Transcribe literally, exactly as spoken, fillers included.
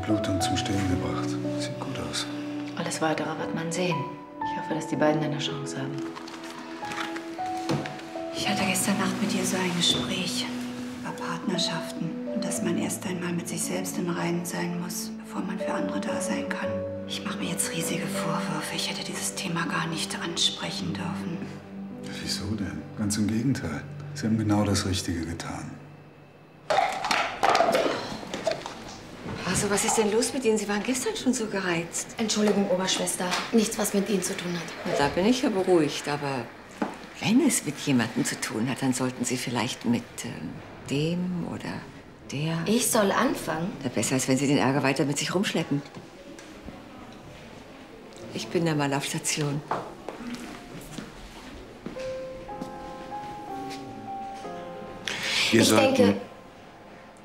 Blutung zum Stehen gebracht. Sieht gut aus. Alles Weitere wird man sehen. Ich hoffe, dass die beiden eine Chance haben. Ich hatte gestern Nacht mit ihr so ein Gespräch über Partnerschaften und dass man erst einmal mit sich selbst im Reinen sein muss, bevor man für andere da sein kann. Ich mache mir jetzt riesige Vorwürfe. Ich hätte dieses Thema gar nicht ansprechen dürfen. Wieso denn? Ganz im Gegenteil. Sie haben genau das Richtige getan. Also, was ist denn los mit Ihnen? Sie waren gestern schon so gereizt. Entschuldigung, Oberschwester. Nichts, was mit Ihnen zu tun hat. Na, da bin ich ja beruhigt. Aber wenn es mit jemandem zu tun hat, dann sollten Sie vielleicht mit ähm, dem oder der... Ich soll anfangen? Na, besser, als wenn Sie den Ärger weiter mit sich rumschleppen. Ich bin da mal auf Station. Wir ich sollten denke...